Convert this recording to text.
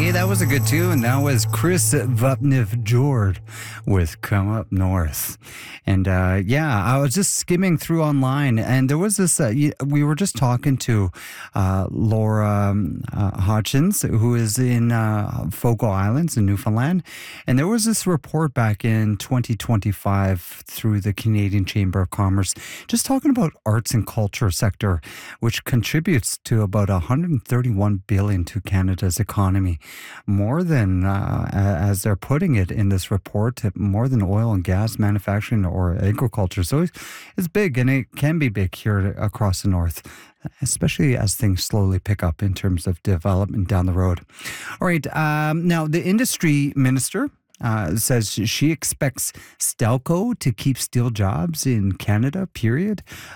Hey, that was a good tune. That was Chris Vupniv-Jord with Come Up North. And yeah, I was just skimming through online, and there was this, we were just talking to Laura Hodgins, who is in Fogo Islands in Newfoundland. And there was this report back in 2025 through the Canadian Chamber of Commerce, just talking about arts and culture sector, which contributes to about 131 billion to Canada's economy. More than, as they're putting it in this report, more than oil and gas manufacturing or agriculture. So it's big, and it can be big here across the north, especially as things slowly pick up in terms of development down the road. All right. Now, the industry minister says she expects Stelco to keep steel jobs in Canada, period.